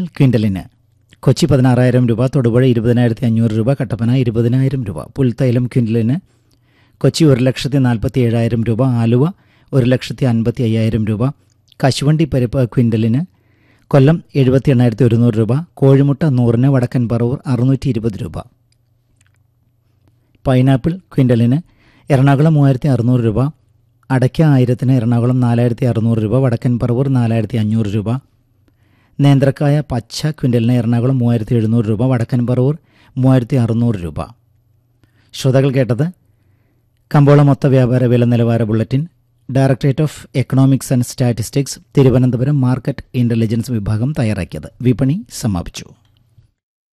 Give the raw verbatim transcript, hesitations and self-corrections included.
ക്വിൻ്റലിന് കൊച്ചി പതിനാറായിരം രൂപ, തൊടുപുഴ ഇരുപതിനായിരത്തി അഞ്ഞൂറ് രൂപ, കട്ടപ്പന ഇരുപതിനായിരം രൂപ. പുൽത്തൈലം ക്വിൻ്റലിന് കൊച്ചി ഒരു ലക്ഷത്തി നാൽപ്പത്തി ഏഴായിരം രൂപ, ആലുവ ഒരു ലക്ഷത്തി അൻപത്തി അയ്യായിരം രൂപ. കശുവണ്ടി പരിപ്പ് ക്വിൻ്റലിന് കൊല്ലം എഴുപത്തി എണ്ണായിരത്തി ഒരുന്നൂറ് രൂപ, കോഴിമുട്ട നൂറിന് വടക്കൻ പറവൂർ അറുന്നൂറ്റി ഇരുപത് രൂപ. പൈനാപ്പിൾ ക്വിൻ്റലിന് എറണാകുളം മൂവായിരത്തി അറുന്നൂറ് രൂപ, അടയ്ക്ക ആയിരത്തിന് എറണാകുളം നാലായിരത്തി അറുന്നൂറ് രൂപ, വടക്കൻ പറവൂർ നാലായിരത്തി അഞ്ഞൂറ് രൂപ. നേന്ത്രക്കായ പച്ച ക്വിൻ്റലിന് എറണാകുളം മൂവായിരത്തി എഴുന്നൂറ് രൂപ, വടക്കൻ പറവൂർ മൂവായിരത്തി അറുന്നൂറ് രൂപ. ശ്രോതാക്കൾ കേട്ടത് കമ്പോള മൊത്ത വ്യാപാര വില നിലവാര bulletin. Directorate of economics and statistics Thiruvananthapuram market intelligence വിഭാഗം തയ്യാറാക്കിയത്. വിപണി സമാപിച്ചു.